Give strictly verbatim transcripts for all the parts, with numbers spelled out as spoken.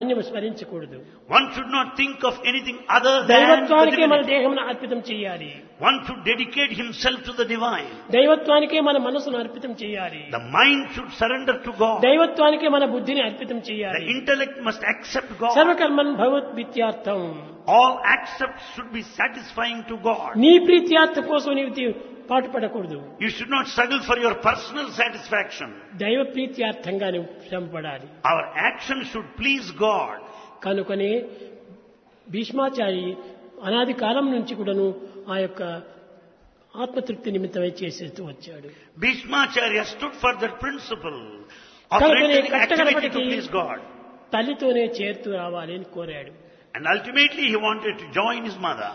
స్మరించకూడదు. One should not think of anything other than the దైవత్వానికే మన divinity. దేహమును అర్పితం చేయాలి. One should dedicate himself to the divine. దైవత్వానికే మన మనసును అర్పితం చేయాలి. The mind should surrender to God. దైవత్వానికే మన బుద్ధిని అర్పితం The చేయాలి. intellect must accept God. సర్వకర్మన్ భగవద్విత్యార్థం. All accepts should be satisfying to God. నీ ప్రీత్యార్థ కోసం నీవు పాటుపడకూడదు. You should not struggle for your personal satisfaction. దైవ ప్రీత్యార్థంగా నువ్వు శ్రమపడాలి. Our action should please God. కనుకనే భీష్మాచారి అనాది కాలం నుంచి కూడాను ఆ యొక్క ఆత్మతృప్తి నిమిత్తమై చేసేస్తూ వచ్చాడు. Bhishmacharya stood for that principle of కనుకనే rendering activity to కట్టకడపటికి please God. తల్లితోనే చేరుతూ రావాలి అని కోరాడు. And ultimately he wanted to join his mother.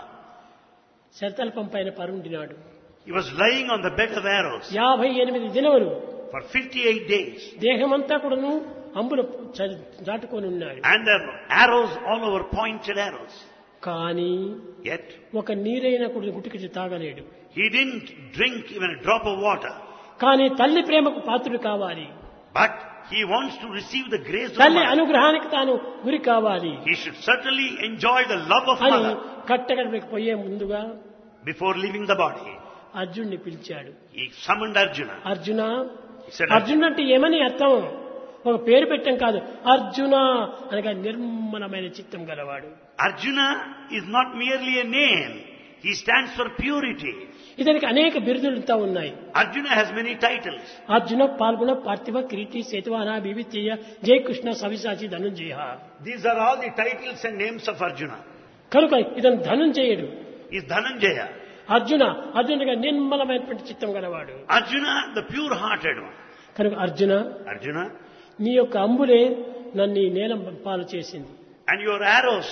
శరతల్పం పైన పరుండినాడు. He was lying on the bed of arrows యాభై ఎనిమిది దినములు for fifty-eight days. దేహమంతా కూడాను అంబుల దాటుకొని ఉన్నాడు. And there were arrows all over, pointed arrows. కానీ Yet ఒక నీరైన కూడా గుటికి తాగలేడు. he didn't drink even a drop of water. కానీ తల్లి ప్రేమకు పాత్రుడు కావాలి. But he wants to receive the grace of తల్లి mother. అనుగ్రహానికి తాను గురి కావాలి He should certainly enjoy the love of అని mother కట్టకడపడికి పోయే ముందుగా before leaving the body. అర్జునుడిని పిలిచాడు. He summoned Arjuna. Arjuna, He said, అర్జునుడు అంటే ఏమని అర్థం? ఒక పేరు పెట్టం కాదు, అర్జున అనగా నిర్మలమైన చిత్తం గలవాడు. Arjuna is not merely a name. He stands for purity. ఇతనికి అనేక బిరుదులతో ఉన్నాయి. Arjuna has many titles. Arjuna, పాల్గొన, పార్థివ, కిరీటి, సేతువాన, వివిత్య, జయ Krishna, సవిసాచి, Dhanunjaya. These are all the titles and names of Arjuna. కనుక ఇతను ధనుంజయుడు. He is Dhananjaya. అర్జున, అర్జునుడిగా నిర్మలమైనటువంటి చిత్తం గలవాడు. Arjuna, the pure-hearted one. కనుక అర్జున, Arjuna, నీ యొక్క అంబులే నన్ను ఈ నేల పాలు చేసింది. and your arrows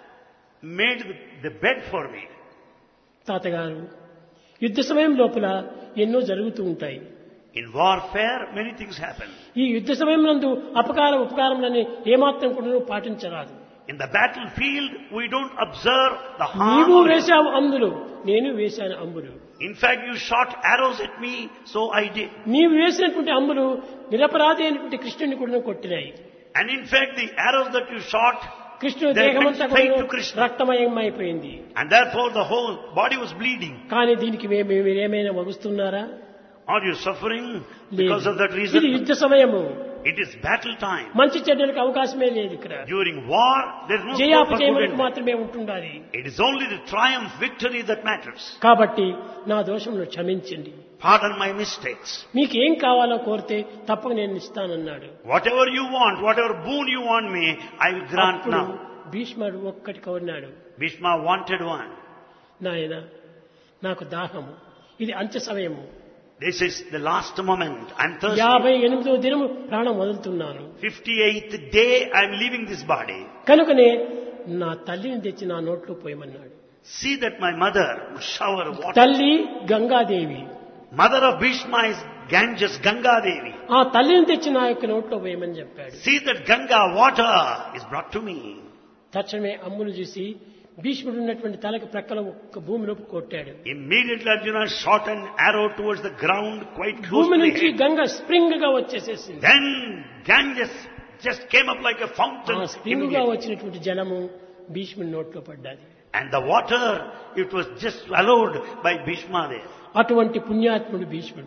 made the bed for me. తాతగారు, యుద్ధ సమయం లోపల ఎన్నో జరుగుతూ ఉంటాయి. In warfare, many things happen. ఈ యుద్ధ సమయం నందు అపకార ఉపకారములని ఏమాత్రం కూడా పాటించరాదు. In the battlefield, we don't observe the harm. నీవు or- వేశావు అందులు, నేను వేశాను అంబులు. In fact, you shot arrows at me, so I did. నీవు వేసినటువంటి అంబులు నిరపరాధి అయినటువంటి కృష్ణుని కూడా కొట్టినాయి. And in fact, the arrows that you shot, కృష్ణుని They దేహమంతా went straight కూడా to Krishna. రక్తమయమైపోయింది. and therefore the whole body was bleeding. కానీ దీనికి మే- మే- మీరేమైనా వగుస్తున్నారా? Are you suffering లేదు. because of that ఇది reason? యుద్ధ సమయము. It is battle time. మంచి చెడ్డలకు అవకాశమే లేదు ఇక్కడ. During war, there is no scope for good జయాపజయములకు and bad. మాత్రమే ఉంటుండాలి. It is only the triumph, victory that matters. కాబట్టి నా దోషమును క్షమించండి. Pardon my mistakes. మీకు ఏం కావాలో కోరితే తప్పక నేను ఇస్తానన్నాడు. Whatever you want, whatever boon you want me, I will grant అప్పుడు now. భీష్ముడు ఒక్కటి కోరినాడు. Bhishma wanted one. నాయన, నాకు దాహము, ఇది అంత్య సమయము. This is the last moment. I'm thirsty. యాభై ఎనిమిదో దినము ప్రాణం వదులుతున్నాను. fifty-eighth day, I'm leaving this body. కనుకనే నా తల్లిని తెచ్చి నా నోట్లో పోయమన్నాడు. See that my mother would shower water. తల్లి Gangadevi. Mother of Bhishma is Ganges, Ganga Devi. ఆ తల్లిని తెచ్చి నా యొక్క నోట్లో పోయమని చెప్పాడు. See that Ganga water is brought to me. తక్షణమే అమ్ములు చూసి భీష్ముడు ఉన్నటువంటి తలకు ప్రక్కల ఒక్క భూమిలోకి కొట్టాడు. Immediately Arjuna shot an arrow towards the ground quite close భూమి to the నుంచి head. గంగ స్ప్రింగ్ గా వచ్చేసేసింది. Then Ganges just came up like a fountain. ఆ స్ప్రింగ్ గా immediately. వచ్చినటువంటి జలము భీష్ముడి నోట్లో పడ్డది. And the water, it was just swallowed by Bhishma there. అటువంటి పుణ్యాత్ముడు భీష్ముడు.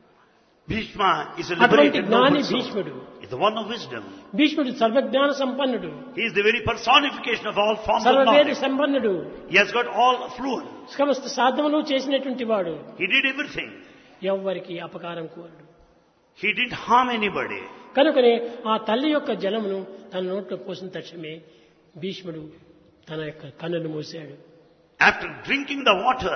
Bhishma is a అటువంటి liberated జ్ఞాని noble soul. భీష్ముడు. He's the one of wisdom. భీష్ముడు సర్వజ్ఞాన సంపన్నుడు, He is the very personification of all forms of సర్వవేద knowledge. సంపన్నుడు, He has got all affluence. సమస్త సాధనలు చేసినటువంటి వాడు. He did everything. ఎవ్వరికి అపకారం కోరడు. He didn't harm anybody. కనుకనే ఆ తల్లి యొక్క జలమును తన నోట్లో పోసిన తక్షణమే భీష్ముడు తన యొక్క కన్నులు మూశాడు. After drinking the water,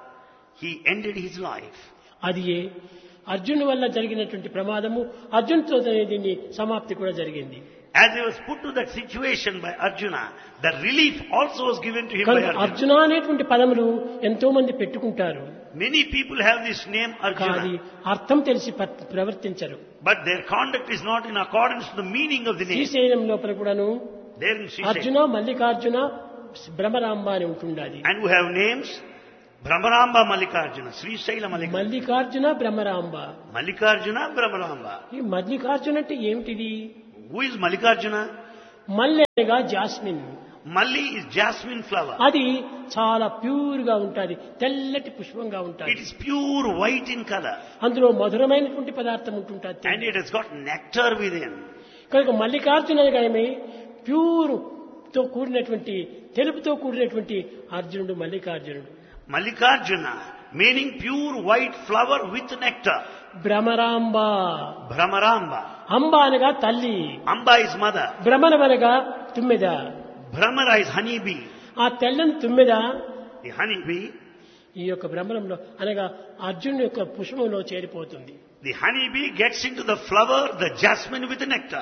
he ended his life. అది అర్జును వల్ల జరిగినటువంటి ప్రమాదము. అర్జునుతో దీన్ని సమాప్తి కూడా జరిగింది. As he was put to that situation by Arjuna, the relief also was given to him by కనుక Arjuna. అర్జున అనేటువంటి పదములు ఎంతో మంది పెట్టుకుంటారు. Many people have this name కానీ Arjuna, అర్థం తెలిసి ప- ప్రవర్తించరు. but their conduct is not in accordance to the meaning of the name. Srisailam లోపల కూడాను There in Sri Arjuna, Mallikarjuna, Bhramaramba అని ఉంటుండాలి. And we have names Brahmaramba Mallikarjuna, Sri Shaila Mallikarjuna, Mallikarjuna, Bhramaramba. Mallikarjuna, Brahmaramba. ఈ మల్లికార్జున అంటే ఏమిటిది? Who is Mallikarjuna? మల్లె అనగా jasmine. Malli is jasmine flower. అది చాలా ప్యూర్ గా ఉంటుంది, తెల్లటి పుష్పంగా It ఉంటుంది. is pure white in color. అందులో మధురమైనటువంటి పదార్థం ఉంటుంటుంది. And it has got nectar within. కనుక మల్లికార్జున అనగానే ప్యూర్ తో కూడినటువంటి, తెలుపుతో కూడినటువంటి అర్జునుడు మల్లికార్జునుడు. Mallikarjuna, meaning pure white flower with nectar. Bhramaramba. Brahmaramba. అంబ అనగా తల్లి, Amba is mother. భ్రమరం అనగా తుమ్మెద. Brahmara is honeybee. ఆ తెల్లని తుమ్మెద The honeybee, ఈ యొక్క భ్రమరంలో అనగా అర్జునుడి యొక్క పుష్పంలో చేరిపోతుంది. the honeybee gets into the flower, the jasmine with the nectar.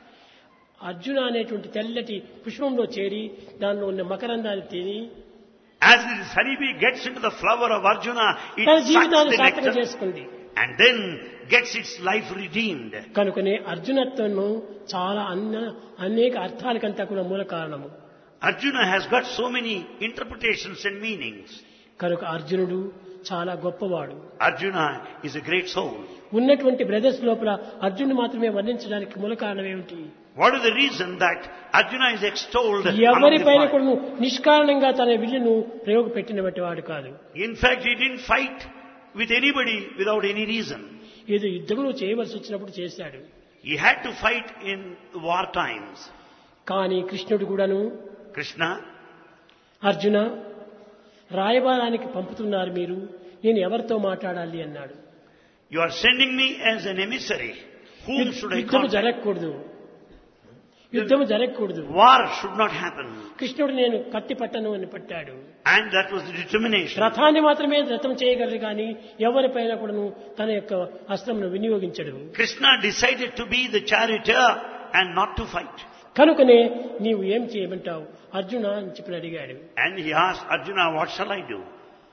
Arjuna అనేటువంటి తెల్లటి పుష్పంలో చేరి దానిలో ఉన్న మకరందాన్ని తిని As this honeybee gets into the flower of Arjuna, it తన sucks జీవితాన్ని the సార్థకం nectar చేసుకుంది. and then gets its life redeemed. కనుకనే అర్జునత్వము చాలా అన్న అనేక అర్థాలకంతా కూడా మూల కారణము. Arjuna has got so many interpretations and meanings. కనుక అర్జునుడు చాలా గొప్పవాడు. Arjuna is a great soul. ఉన్నటువంటి బ్రదర్స్ లోపల అర్జునుడు మాత్రమే వర్ణించడానికి మూల కారణం ఏమిటి? What is the reason that Arjuna is extolled among the ఎవరిపైన five? కూడా నిష్కారణంగా తన విల్లును ప్రయోగపెట్టినటువంటి వాడు కాదు. In fact, he didn't fight with anybody without any reason. ఏదో యుద్ధంలో చేయవలసి వచ్చినప్పుడు చేశాడు. He had to fight in war times. కానీ కృష్ణుడు కూడాను, Krishna, అర్జున రాయబారానికి పంపుతున్నారు మీరు, నేను ఎవరితో మాట్లాడాలి అన్నాడు. you are sending me as an emissary. Whom should I యుద్ధము contact? జరగకూడదు, యుద్ధము జరగకూడదు. War should not happen. కృష్ణుడు నేను కత్తి పట్టను అని పట్టాడు. And that was the determination. రథాన్ని మాత్రమే రథం చేయగలరు కానీ ఎవరిపైన కూడాను తన యొక్క అస్త్రమును వినియోగించడు. Krishna decided to be the charioteer and not to fight. కనుకనే నీవు ఏం చేయమంటావు అర్జున అని చెప్పి అడిగాడు. And he asked Arjuna, what shall I do?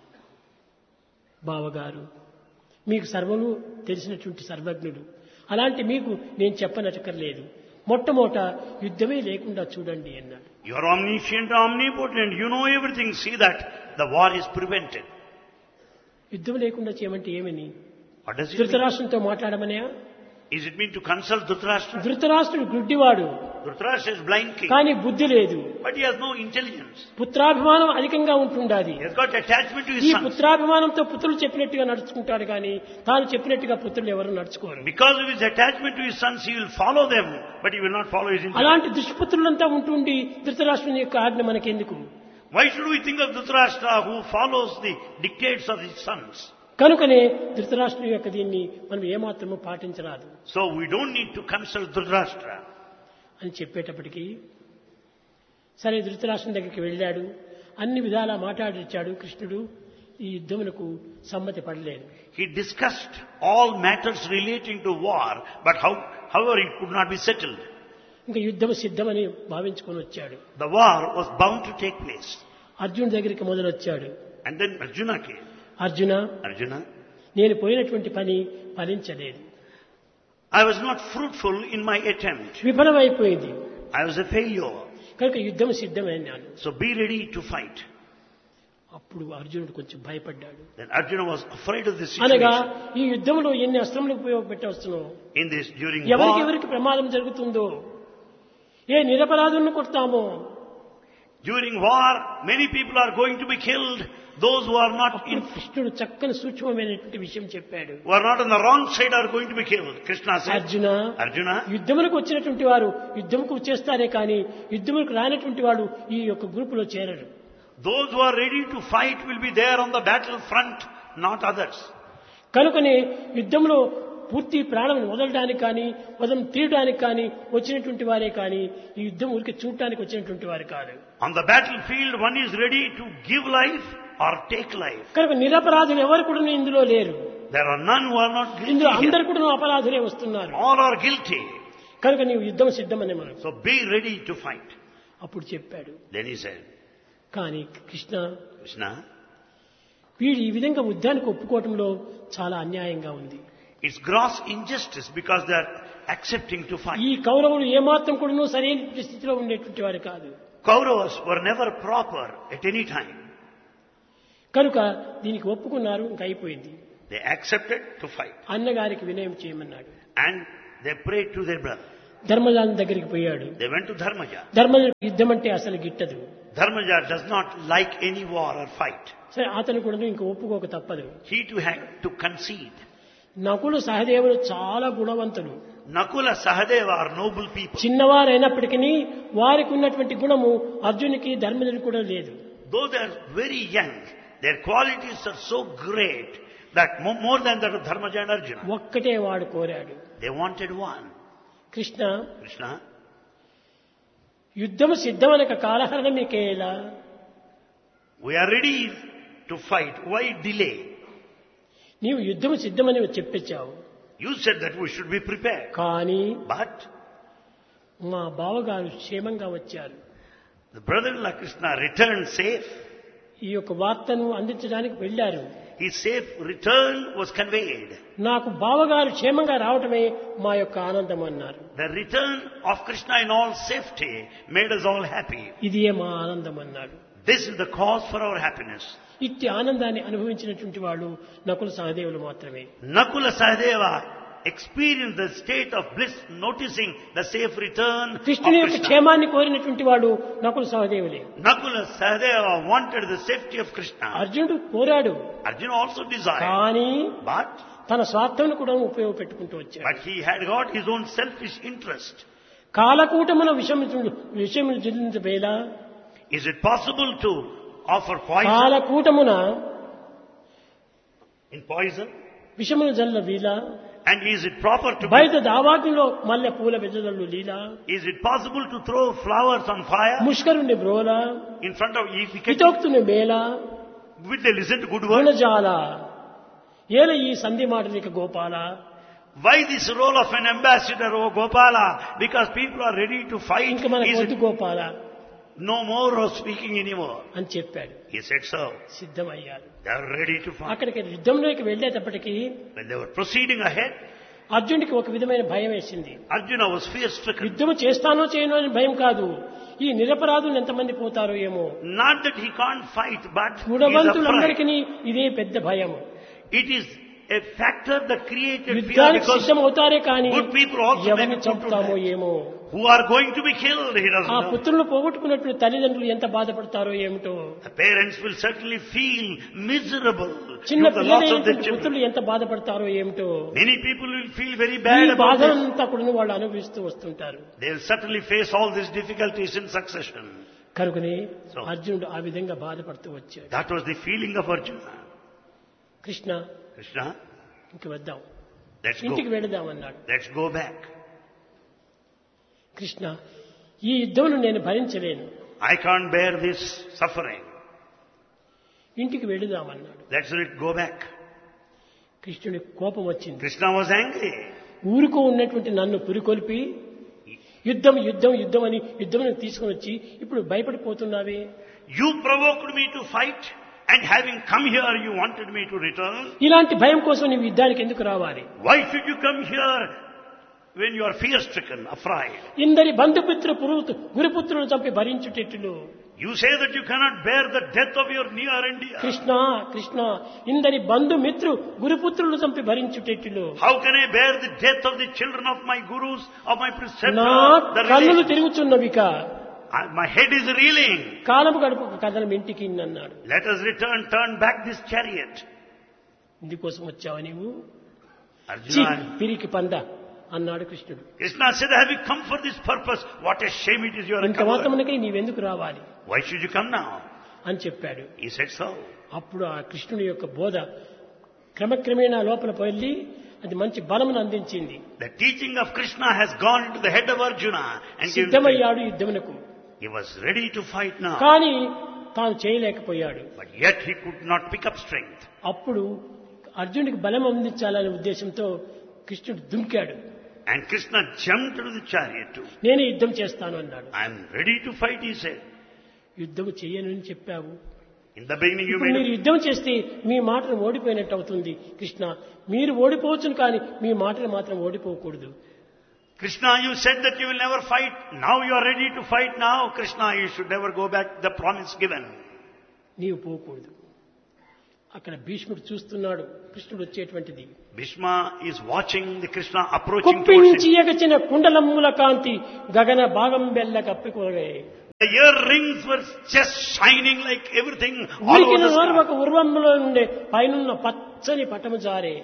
బావగారు, మీకు సర్వము తెలిసినటువంటి సర్వజ్ఞుడు, అలాంటి మీకు నేను చెప్పనక్కర్లేదు, మొట్టమొదట యుద్ధమే లేకుండా చూడండి అన్నాడు. You are omniscient, omnipotent. You know everything. See that the war is prevented. యుద్ధం లేకుండా చేయమంటే ఏమని? What does it mean? ధృతరాష్ట్రంతో మాట్లాడమనే? Is it mean to consult Dhritarashtra? ధృతరాష్ట్రుడు గుడ్డివాడు, Dhritarashtra is blind king. కానీ బుద్ధి లేదు. But he has no intelligence. పుత్రాభిమానం అధికంగా ఉంటుండాది. He has got attachment to his ఈ sons. పుత్రాభిమానంతో పుత్రులు చెప్పినట్టుగా నడుచుకుంటాడు కానీ తాను చెప్పినట్టుగా పుత్రులు ఎవరు నడుచుకోరు. Because of his attachment to his sons, he will follow them, but he will not follow his intelligence. అలాంటి దుష్పుత్రులంతా ఉంటుండి ధృతరాష్ట్రుని యొక్క ఆజ్ఞ మనకెందుకు? Why should we think of Dhritarashtra who follows the dictates of his sons? కనుకనే ధృతరాష్ట్రుని యొక్క దీన్ని మనం ఏమాత్రము పాటించరాదు So we don't need to consult Dhritarashtra. అని చెప్పేటప్పటికీ సరే ధృతరాష్ట్రుని దగ్గరికి వెళ్ళాడు. అన్ని విధాలా మాట్లాడిచ్చాడు. కృష్ణుడు ఈ యుద్ధమునకు సమ్మతి పడలేదు. He discussed all matters relating to war, but how, however it could not be settled. ఇంకా యుద్ధము సిద్ధమని భావించుకొని వచ్చాడు. The war was bound to take place. అర్జునుడి దగ్గరికి మొదలొచ్చాడు. And then Arjuna came. Arjuna, Arjuna, నేను పోయినటువంటి పని ఫలించలేదు, I was not fruitful in my attempt. విఫలమైపోయింది. I was a failure. కనుక యుద్ధం సిద్ధమైనాను. So be ready to fight. అప్పుడు అర్జునుడు కొంచెం భయపడ్డాడు. Then Arjuna was afraid of this అనగా situation. ఈ యుద్ధంలో ఎన్ని అస్త్రములు ఉపయోగపెట్టవచ్చునో, In this, during ఎవరికి war, ఎవరికి ప్రమాదం జరుగుతుందో, ఏ నిరపరాధులను కొడతామో, during war, many people are going to be killed. Those who are not అప్పుడు in, కృష్ణుడు చక్కని సూక్ష్మమైనటువంటి విషయం చెప్పాడు. who are not on the wrong side are going to be killed. Krishna said, Arjuna, Arjuna, యుద్ధములకు వచ్చినటువంటి వారు యుద్ధముకు వచ్చేస్తారే కానీ యుద్ధములకు రానటువంటి వాడు ఈ యొక్క గ్రూపులో చేరడు. those who are ready to fight will be there on the battle front, not others. కనుకనే యుద్ధంలో పూర్తి ప్రాణం వదలడానికి కానీ వదం తీయడానికి కానీ వచ్చినటువంటి వారే కానీ ఈ యుద్ధం ఊరికి చూడటానికి వచ్చినటువంటి వారు కాదు. On the battlefield, one is ready to give life or take life. కనుక నిరపరాధులు ఎవరు కూడా ఇందులో లేరు. There are none who are not guilty ఇందులో here. అందరు కూడా అపరాధులే వస్తున్నారు. All are guilty. కనుక నీవు యుద్ధం సిద్ధమని మనం So be ready to fight. అప్పుడు చెప్పాడు. Then he said, కానీ కృష్ణ, Krishna, వీడు ఈ విధంగా యుద్ధానికి ఒప్పుకోవటంలో చాలా అన్యాయంగా ఉంది. it's gross injustice because they are accepting to fight. ఈ కౌరవులు ఏమాత్రం కూడా సరైన స్థితిలో ఉండేటువంటి వారు కాదు. Kauravas were never proper at any time. కనుక దీనికి ఒప్పుకున్నారు, ఇంకా అయిపోయింది. They accepted to fight. అన్నగారికి వినయం చేయమన్నాడు. And they prayed to their brother. ధర్మజాల దగ్గరికి పోయాడు. They went to Dharmaja. Dharmaja యుద్ధం అంటే అసలు గిట్టదు. Dharmaja does not like any war or fight. సరే అతను కూడా ఇంక ఒప్పుకోక తప్పదు. He too had to concede. Nakula సహదేవులు చాలా గుణవంతులు. Nakula, Sahadeva are noble people. చిన్నవారైనప్పటికీ వారికి ఉన్నటువంటి గుణము అర్జునికి ధర్మజునికి కూడా లేదు. Though they are very young, their qualities are so great that mo- more than that of Dharmaja and Arjuna. ఒక్కటే వాడు కోరాడు. They wanted one. Krishna, Krishna, యుద్ధము సిద్ధమనక కాలహరణ మీకేలా? we are ready to fight. Why delay? నీవు యుద్ధము సిద్ధమని చెప్పొచ్చావు. You said that we should be prepared. కానీ But మా బావగారు క్షేమంగా వచ్చారు. the brother-in-law Krishna returned safe. ఈ యొక్క వార్తను అందించడానికి వెళ్ళారు. His safe return was conveyed. నాకు బావగారు క్షేమంగా రావటమే మా యొక్క ఆనందం అన్నారు. The return of Krishna in all safety made us all happy. ఇదియే మా ఆనందం అన్నాడు. This is the cause for our happiness. ఇట్టి ఆనందాన్ని అనుభవించినటువంటి వాళ్ళు నకుల సహదేవులు మాత్రమే. Nakula Sahadeva experienced the state of bliss noticing the safe return of కృష్ణుని యొక్క Krishna. క్షేమాన్ని కోరినటువంటి వాడు Nakula సహదేవులే. Nakula Sahadeva wanted the safety of Krishna. అర్జునుడు కోరాడు. Arjuna also desired. కానీ But, తన స్వార్థం కూడా ఉపయోగపెట్టుకుంటూ వచ్చాడు. but he had got his own selfish interest. కాలకూటమున విషము విషయములు జిల్లించబేల. Is it possible to offer poison కాలకూటమున in poison? విషములు జల్ల వీల. And is it proper to బయట దావాగ్నిలో మల్లె పూల వెదజల్లు లీల. is it possible to throw flowers on fire ముష్కరుని బ్రోల. in front of if we can, హితోక్తుని mela. will they listen to good words? గుణజాల ఏల ఈ సంధి మాటలిక Gopala. Why this role of an ambassador, O Gopala? Because people are ready to fight. ఇంక మనకు Is వద్దు it Gopala no more of speaking anymore? అని చెప్పాడు. He said so. సిద్ధమయ్యారు. They are ready to fight. అక్కడికి యుద్ధంలోకి వెళ్ళేటప్పటికీ When they were proceeding ahead, అర్జునుడికి ఒక విధమైన భయం వేసింది. Arjuna was fear-stricken. యుద్ధము చేస్తానో చేయనో అని భయం కాదు, ఈ నిరపరాధులు ఎంతమంది పోతారో ఏమో. Not that he can't fight, but he is afraid. గుణవంతులందరికీ ఇదే పెద్ద భయం. It is a factor that created fear యుద్ధానికి because సిద్ధం అవుతారే కానీ good people also may ఎవరిని be put to చంపుతామో death. ఏమో. Who are going to be killed, he doesn't ఆ know. పుత్రులను పోగొట్టుకున్నట్లు తల్లిదండ్రులు ఎంత బాధపడతారో ఏమిటో. The parents will certainly feel miserable చిన్న due to the loss of their పిల్లలైనటువంటి children. పుత్రులు ఎంత బాధపడతారో ఏమిటో. Many people will feel very ఈ bad about this. బాధలంతా కూడా వాళ్ళు అనుభవిస్తూ వస్తుంటారు. They will certainly face all these difficulties in succession. కనుకనే So. అర్జునుడు ఆ విధంగా బాధపడుతూ వచ్చాడు. That was the feeling of Arjuna. Krishna, Krishna, ఇంక వద్దాం, let's ఇంటికి go. వెళదామన్నాడు. Let's go back. Krishna, ఈ యుద్ధమును నేను భరించలేను, I can't bear this suffering. ఇంటికి వెళదామన్నాడు. Let's let go back. కృష్ణుడికి కోపం వచ్చింది. Krishna was angry. ఊరుకో ఉన్నటువంటి నన్ను పురికొల్పి యుద్ధం యుద్ధం యుద్ధం అని యుద్ధం తీసుకుని వచ్చి ఇప్పుడు భయపడిపోతున్నావే. You provoked me to fight, and having come here, you wanted me to return. ఇలాంటి భయం కోసం నీవు యుద్ధానికి ఎందుకు రావాలి? Why should you come here when you are fear-stricken, afraid? ఇందరి బంధుపుత్ర పురుగు గురుపుత్రులను చంపి భరించుటెట్లు. You say that you cannot bear the death of your near and dear. Krishna Krishna, ఇందరి బంధుమిత్రు గురుపుత్రులను చంపి భరించుటెట్లు. How can I bear the death of the children of my gurus, of my నా preceptors? The కన్నులు relations? తిరుగుచున్నవిక, I- My head is reeling. కాలము గడుపు కథనం ఇంటికి అన్నాడు. Let us return, turn back this chariot. ఇందుకోసం వచ్చావా నీవు? ఛీ, Arjuna, పిరికి పంద అన్నాడు కృష్ణుడు. Krishna said, have you come for this purpose? What a shame it is you are a ఇంత coward. మాత్రమునకై నీవెందుకు రావాలి Why should you come now? అని చెప్పాడు. He said so. అప్పుడు ఆ కృష్ణుడి యొక్క బోధ క్రమక్రమేణా లోపల పోయి అది మంచి బలమును అందించింది. The teaching of Krishna has gone into the head of Arjuna and given strength. సిద్ధమయ్యాడు యుద్ధమునకు. He was ready to fight now. కానీ తాను చేయలేకపోయాడు. But yet he could not pick up strength. అప్పుడు అర్జునుడికి బలం అందించాలనే ఉద్దేశంతో కృష్ణుడు దుంకాడు. And Krishna jumped into the chariot too. నేను యుద్ధం చేస్తాను అన్నాడు. I am ready to fight, he said. యుద్ధం చేయనని చెప్పావు, In the beginning you ఇప్పుడు made మీరు a... యుద్ధం చేస్తే మీ మాటలు ఓడిపోయినట్టు అవుతుంది. కృష్ణ, మీరు ఓడిపోవచ్చును కానీ మీ మాటలు మాత్రం ఓడిపోకూడదు. Krishna, you said that you will never fight. Now you are ready to fight now. Krishna, you should never go back the promise given. నీవు పోకూడదు. అక్కడ భీష్ముడు చూస్తున్నాడు కృష్ణుడు వచ్చేటువంటిది. Bhishma is watching the Krishna approaching towards కుప్పించి him. ఎగచిన కుండలమ్ముల కాంతి గగన భాగం బెల్ల కప్పికొనగాయి. The earrings were just shining like everything all ఉరికిన over నోరు the ఒక sky. ఉర్వమ్ములో నుండే పైనున్న పచ్చని పటము జారే.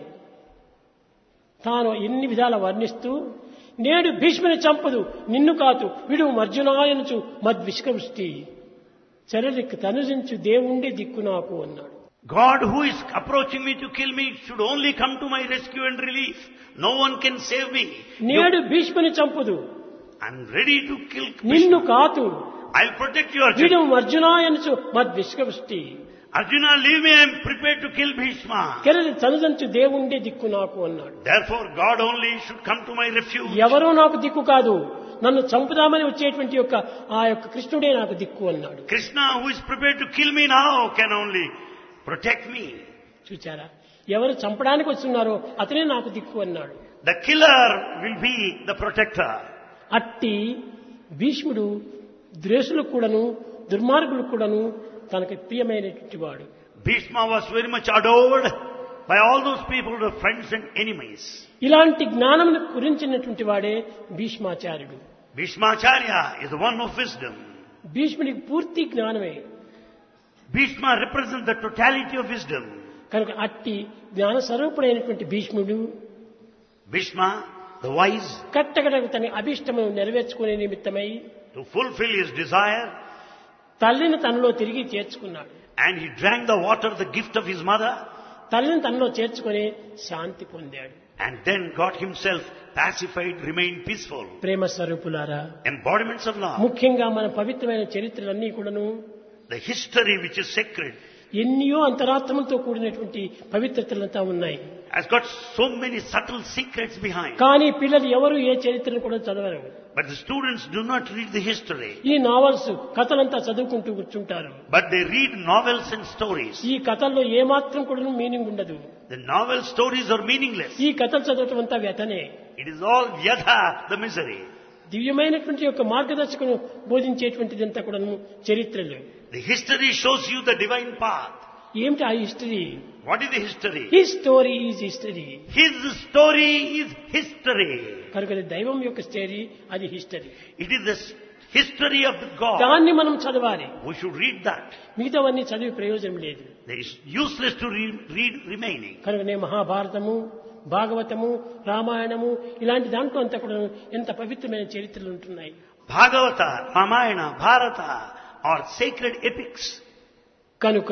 తాను ఎన్ని విధాల వర్ణిస్తూ నేడు భీష్ముని చంపదు నిన్ను కాదు విడు అర్జునాయనుచు మద్విష్కృష్టి చరలికి తనుజించు దేవుండే దిక్కు నాకు అన్నాడు. God who is approaching me to kill me should only come to my rescue and relief. No one can save me. నేడు భీష్ముని చంపదు I'm ready to kill నిన్ను Bhishma. కాదు I'll protect you, విడు Arjuna. అర్జునాయనుచు మద్విష్కృష్టి Arjuna, leave me. I'm prepared to kill Bhishma. కెరలి తనుజంచు దేవుండే దిక్కు నాకు అన్నాడు. Therefore, God only should come to my refuge. ఎవరో నాకు దిక్కు కాదు నన్ను చంపుదామని వచ్చేటువంటి యొక్క ఆ యొక్క కృష్ణుడే నాకు దిక్కు అన్నాడు. Krishna, who is prepared to kill me now, can only protect me. చూచారా ఎవరు చంపడానికి వస్తున్నారో అతనే నాకు దిక్కు అన్నాడు. The killer will be the protector. అట్టి భీష్ముడు ద్వేషులకు కూడాను దుర్మార్గులకు కూడాను తనకు ప్రియమైనటువంటి వాడు. Bhishma was very much adored by all those people, the friends and enemies. ఇలాంటి జ్ఞానం గురించినటువంటి వాడే భీష్మాచార్యుడు. Bhishmacharya is the one of wisdom. భీష్ముడికి పూర్తి జ్ఞానమే. Bhishma represents the totality of wisdom. కనుక అట్టి జ్ఞాన స్వరూపుడైనటువంటి భీష్ముడు Bhishma, the wise, కట్టకడకు తన అభిష్టమును నెరవేర్చుకునే నిమిత్తమై to fulfill his desire, తల్లిని తనలో తిరిగి చేర్చుకున్నాడు. and he drank the water, the gift of his mother, తల్లిని తనలో చేర్చుకుని శాంతి పొందాడు. and then got himself pacified, remained peaceful. ప్రేమ స్వరూపులారా Embodiments of love. ముఖ్యంగా మన పవిత్రమైన చరిత్రలన్నీ కూడాను The history which is sacred ఎన్నో అంతరాత్మలతో కూడినటువంటి పవిత్రతలంతా ఉన్నాయి. has got so many subtle secrets behind. కానీ పిల్లలు ఎవరు ఏ చరిత్రను కూడా చదవరు. But the students do not read the history. ఈ నావల్స్ కథలంతా చదువుకుంటూ కూర్చుంటారు. But they read novels and stories. ఈ కథల్లో ఏమాత్రం కూడా మీనింగ్ ఉండదు. The novel stories are meaningless. ఈ కథలు చదవటం అంతా వ్యతనే. It is all yatha, the misery. దివ్యమైనటువంటి యొక్క మార్గదర్శకును బోధించేటువంటిదంతా కూడా చరిత్రలు. The history shows you the divine path. ఏమిటి ఆ history? What is the history? His story is history. His story is history. కనుక దైవం యొక్క స్టోరీ అది history. It is the s- history of the God. దాన్ని మనం చదవాలి. We should read that. మిగతావన్నీ చదివి ప్రయోజనం లేదు. It is useless to read, read remaining. కనుకనే మహాభారతము భాగవతము రామాయణము ఇలాంటి దాంట్లో అంతా కూడా ఎంత పవిత్రమైన చరిత్రలు ఉంటున్నాయి. Bhagavata, Ramayana, Bharata are sacred epics. కనుక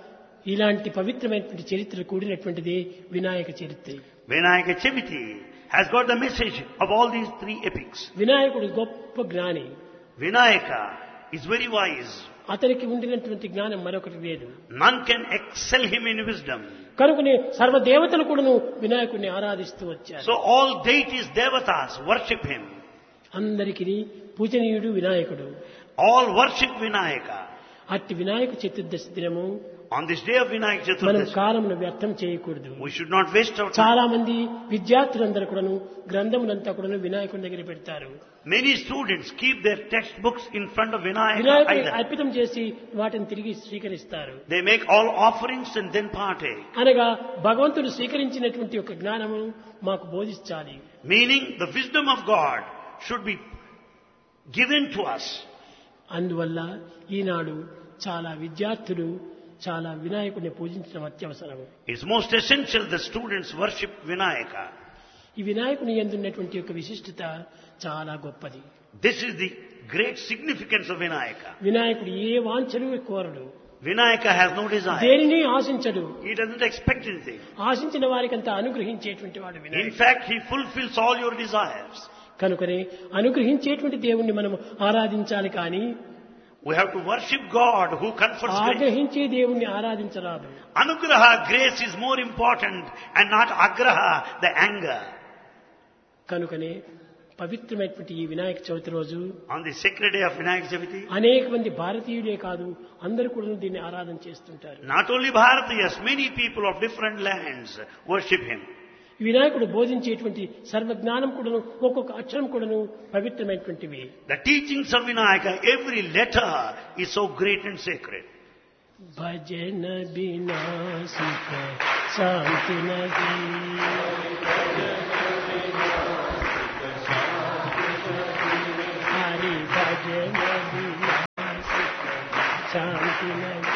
ఇలాంటి పవిత్రమైనటువంటి చరిత్ర కూడినటువంటిది వినాయక చరిత్ర. Vinayaka Chaviti has got the message of all these three epics. వినాయకుడు గొప్ప జ్ఞాని. Vinayaka is very wise. అతనికి ఉండినటువంటి జ్ఞానం మరొకటి లేదు. None can excel him in wisdom. కనుకనే సర్వదేవతలు కూడాను వినాయకుడిని ఆరాధిస్తూ వచ్చారు. So all deities, devatas worship him. అందరికీ పూజనీయుడు వినాయకుడు. All worship Vinayaka. అట్టి వినాయక చతుర్దశి దినము On this day of Vinayaka మనం Chaturdashi, కాలమును వ్యర్థం చేయకూడదు. we should not waste our time. చాలా మంది విద్యార్థులందరూ కూడాను గ్రంథములంతా కూడాను వినాయకుడి దగ్గర పెడతారు. Many students keep their textbooks in front of Vinayaka. వినాయకుడిని either. అర్పితం చేసి వాటిని తిరిగి స్వీకరిస్తారు. They make all offerings and then partake. అనగా భగవంతుడు స్వీకరించినటువంటి ఒక జ్ఞానము మాకు బోధించాలి. Meaning the wisdom of God should be given to us. అందువల్ల ఈనాడు చాలా విద్యార్థులు చాలా వినాయకుడిని పూజించడం అత్యవసరం. It's most essential that students worship Vinayaka. ఈ వినాయకుని యందున్నటువంటి యొక్క విశిష్టత చాలా గొప్పది. This is the great significance of Vinayaka. వినాయకుడు ఏ వాంఛలు కోరడు. Vinayaka has no desire. దేనిని ఆశించడు. He doesn't expect anything. ఆశించిన వారికంతా అనుగ్రహించేటువంటి వాడు In వినాయకుడు. fact, he fulfills all your desires. కనుకనే అనుగ్రహించేటువంటి దేవుణ్ణి మనం ఆరాధించాలి కానీ We have to worship God who confers grace. ఆగ్రహించే దేవుణ్ణి ఆరాధించరాదు. Anugraha, grace is more important and not agraha, the anger. కనుకనే పవిత్రమైనటువంటి ఈ వినాయక చవితి రోజు On the sacred day of Vinayaka Chaviti, అనేక మంది భారతీయులే కాదు అందరూ కూడా దీన్ని ఆరాధన చేస్తుంటారు. not only Bharatiyas, many people of different lands worship him. ఈ వినాయకుడు బోధించేటువంటి సర్వజ్ఞానం కూడాను ఒక్కొక్క అక్షరం కూడాను పవిత్రమైనటువంటివి. The teachings of Vinayaka, every letter is so great and sacred. భజన వినాశిక శాంతి నది హరి భజన వినాశిక శాంతి నది